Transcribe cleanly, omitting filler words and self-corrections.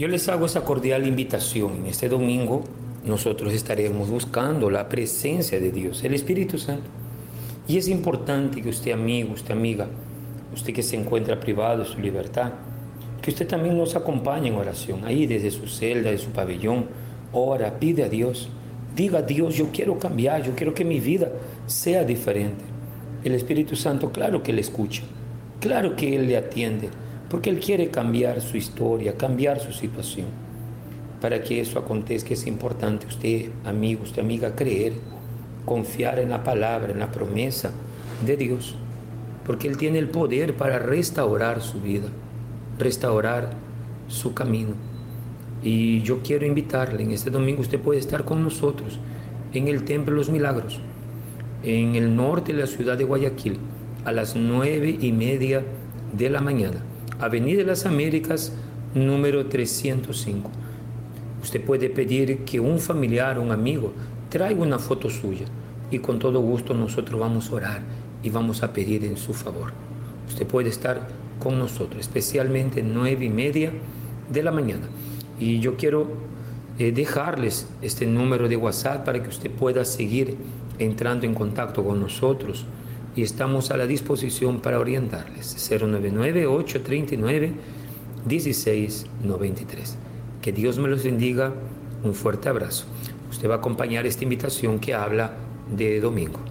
Yo les hago esa cordial invitación. En este domingo nosotros estaremos buscando la presencia de Dios, el Espíritu Santo. Y es importante que usted, amigo, usted, amiga, usted que se encuentra privado de su libertad, que usted también nos acompañe en oración, ahí desde su celda, de su pabellón. Ora, pide a Dios, diga a Dios: yo quiero cambiar, yo quiero que mi vida sea diferente. El Espíritu Santo, claro que le escucha, claro que Él le atiende, porque Él quiere cambiar su historia, cambiar su situación. Para que eso acontezca es importante usted, amigo, usted, amiga, creer, confiar en la palabra, en la promesa de Dios, porque Él tiene el poder para restaurar su vida, restaurar su camino. Y yo quiero invitarle, en este domingo usted puede estar con nosotros en el Templo de los Milagros, en el norte de la ciudad de Guayaquil, a las 9:30 de la mañana, Avenida de las Américas, número 305. Usted puede pedir que un familiar, un amigo, traiga una foto suya, y con todo gusto nosotros vamos a orar y vamos a pedir en su favor. Usted puede estar con nosotros, especialmente 9:30 de la mañana. Y yo quiero dejarles este número de WhatsApp para que usted pueda seguir entrando en contacto con nosotros, y estamos a la disposición para orientarles. 099-839-1693. Que Dios me los bendiga. Un fuerte abrazo. Usted va a acompañar esta invitación que habla de domingo.